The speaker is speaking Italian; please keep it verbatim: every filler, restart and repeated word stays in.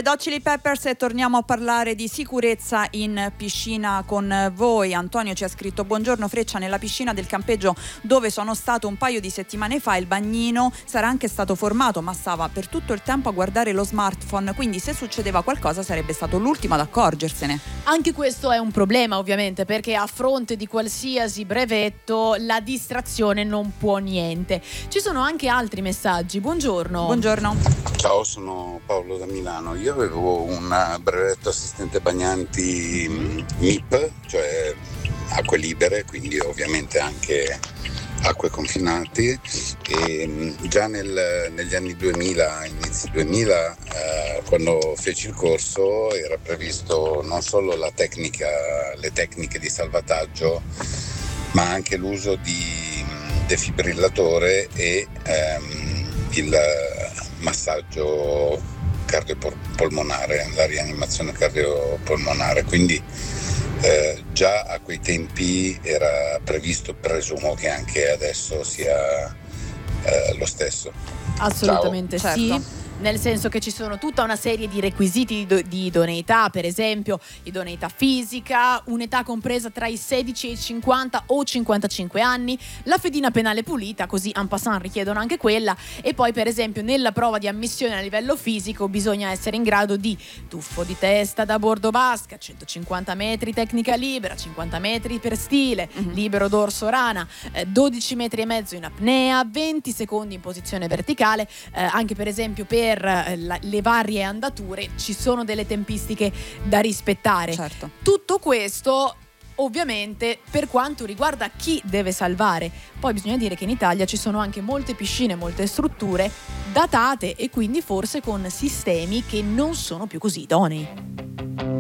Red Hot Chili Peppers e torniamo a parlare di sicurezza in piscina con voi. Antonio ci ha scritto: buongiorno Freccia, nella piscina del campeggio dove sono stato un paio di settimane fa il bagnino sarà anche stato formato, ma stava per tutto il tempo a guardare lo smartphone, quindi se succedeva qualcosa sarebbe stato l'ultimo ad accorgersene. Anche questo è un problema, ovviamente, perché a fronte di qualsiasi brevetto la distrazione non può niente. Ci sono anche altri messaggi. Buongiorno. Buongiorno. Ciao, sono Paolo da Milano. Io avevo un brevetto assistente bagnanti M I P, cioè acque libere, quindi ovviamente anche acque confinate, e già nel, negli anni duemila, inizi duemila, eh, quando feci il corso era previsto non solo la tecnica, le tecniche di salvataggio, ma anche l'uso di defibrillatore e ehm, il massaggio cardiopolmonare, la rianimazione cardiopolmonare, quindi eh, già a quei tempi era previsto, presumo che anche adesso sia eh, lo stesso. Assolutamente Ciao. sì. Certo. Nel senso che ci sono tutta una serie di requisiti di, di idoneità, per esempio idoneità fisica, un'età compresa tra i sedici e i cinquanta o cinquantacinque anni, la fedina penale pulita, così en passant richiedono anche quella, e poi per esempio nella prova di ammissione a livello fisico bisogna essere in grado di tuffo di testa da bordo vasca, centocinquanta metri tecnica libera, cinquanta metri per stile, mm-hmm. libero dorso rana, eh, dodici metri e mezzo in apnea, venti secondi in posizione verticale, eh, anche per esempio per La, le varie andature ci sono delle tempistiche da rispettare. Certo. Tutto questo ovviamente per quanto riguarda chi deve salvare. Poi bisogna dire che in Italia ci sono anche molte piscine, molte strutture datate e quindi forse con sistemi che non sono più così idonei.